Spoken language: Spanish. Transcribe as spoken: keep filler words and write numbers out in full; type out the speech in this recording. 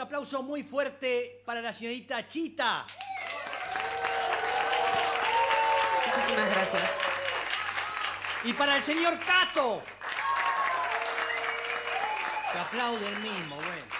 aplauso muy fuerte para la señorita Chita. Muchísimas gracias. Y para el señor Cato. Que aplaude el mismo, bueno.